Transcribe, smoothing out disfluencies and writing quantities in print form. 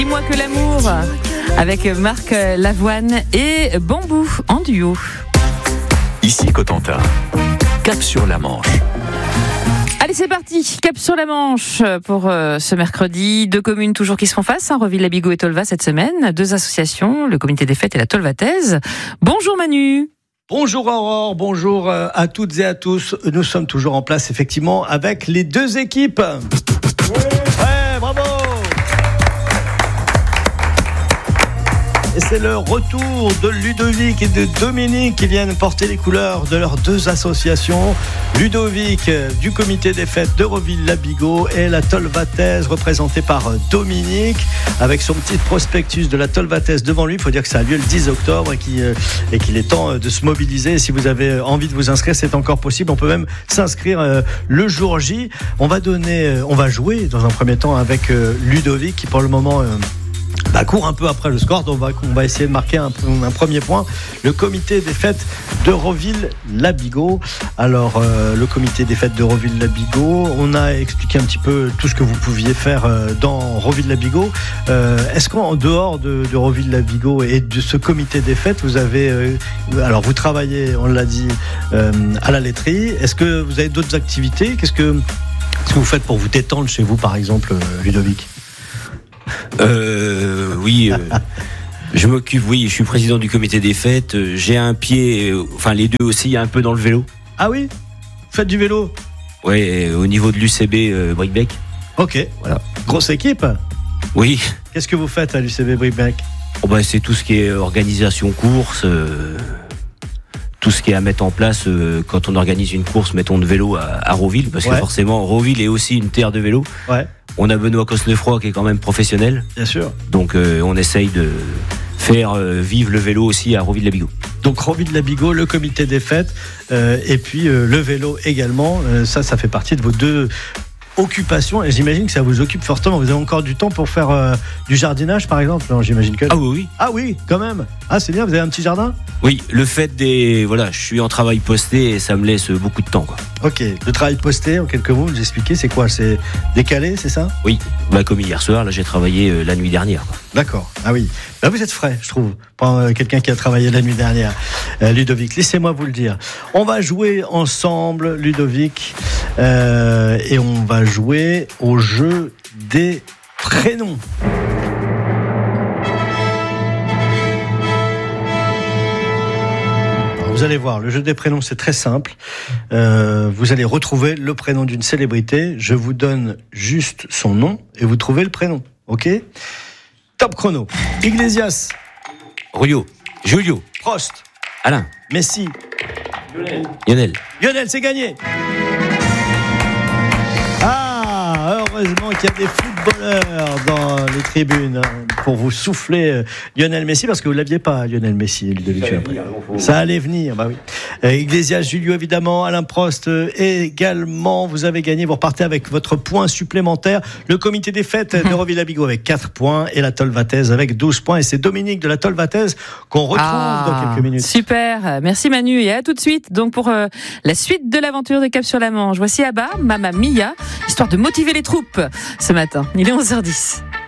Dis-moi que l'amour avec Marc Lavoine et Bambou en duo. Ici Cotentin, cap sur la Manche. Allez, c'est parti, cap sur la Manche pour ce mercredi. 2 communes toujours qui se font face, Roville-la-Bigot et Tolva cette semaine. 2 associations, le comité des fêtes et la Tolvataise. Bonjour Manu. Bonjour Aurore, bonjour à toutes et à tous. Nous sommes toujours en place effectivement avec les 2 équipes. Ouais, bravo. Et c'est le retour de Ludovic et de Dominique qui viennent porter les couleurs de leurs 2 associations. Ludovic du comité des fêtes de Roville-la-Bigot et la Tolvataise représentée par Dominique avec son petit prospectus de la Tolvataise devant lui. Il faut dire que ça a lieu le 10 octobre et qu'il est temps de se mobiliser. Si vous avez envie de vous inscrire, c'est encore possible. On peut même s'inscrire le jour J. On va jouer dans un premier temps avec Ludovic qui pour le moment court un peu après le score, donc on va essayer de marquer un premier point. Le comité des fêtes de Roville-la-Bigot. Alors, le comité des fêtes de Roville-la-Bigot, on a expliqué un petit peu tout ce que vous pouviez faire dans Roville-la-Bigot. Est-ce qu'en dehors de Roville-la-Bigot et de ce comité des fêtes, vous avez... alors, vous travaillez, on l'a dit, à la laiterie. Est-ce que vous avez d'autres activités ? Qu'est-ce que vous faites pour vous détendre chez vous, par exemple, Ludovic ? Oui, je suis président du comité des fêtes. J'ai un pied, les 2 aussi, un peu dans le vélo. Ah oui ? Faites du vélo ? Oui, au niveau de l'UCB Brickbeck. Ok, voilà. Grosse équipe ? Oui. Qu'est-ce que vous faites à l'UCB Brickbeck ? C'est tout ce qui est organisation course, tout ce qui est à mettre en place quand on organise une course, mettons de vélo à Roville, parce que forcément Roville est aussi une terre de vélo. Ouais. On a Benoît Cosnefroy qui est quand même professionnel. Bien sûr. Donc on essaye de faire vivre le vélo aussi à Roville-la-Bigot. Donc Roville-la-Bigot, le comité des fêtes, et puis le vélo également. Ça fait partie de vos 2 occupations. Et j'imagine que ça vous occupe fortement. Vous avez encore du temps pour faire du jardinage, par exemple ? Non, j'imagine que... Ah oui. Ah oui, quand même. Ah, c'est bien, vous avez un petit jardin ? Oui, le fait je suis en travail posté et ça me laisse beaucoup de temps, quoi. Ok, le travail posté, en quelques mots, vous expliquez, c'est quoi ? C'est décalé, c'est ça ? Oui, comme hier soir, là j'ai travaillé la nuit dernière, quoi. D'accord, ah oui. Là vous êtes frais, je trouve, pour quelqu'un qui a travaillé la nuit dernière. Ludovic, laissez-moi vous le dire. On va jouer ensemble, Ludovic, et on va jouer au jeu des prénoms. Vous allez voir, le jeu des prénoms, c'est très simple. Vous allez retrouver le prénom d'une célébrité. Je vous donne juste son nom et vous trouvez le prénom. Ok ? Top chrono. Iglesias. Rio. Julio. Prost. Alain. Messi. Lionel. Lionel, c'est gagné. Heureusement qu'il y a des footballeurs dans les tribunes pour vous souffler Lionel Messi, parce que vous ne l'aviez pas, Lionel Messi, Ludovic. Ça allait venir, bah oui. Iglesias, Julio évidemment, Alain Prost également. Vous avez gagné, vous repartez avec votre point supplémentaire. Le comité des fêtes de Roville-la-Bigot avec 4 points et la Tolvataise avec 12 points. Et c'est Dominique de la Tolvataise qu'on retrouve dans quelques minutes. Super, merci Manu et à tout de suite. Donc pour la suite de l'aventure de Cap sur la Manche, voici Abba, Mamma Mia, histoire de motiver les troupes ce matin. Il est 11h10.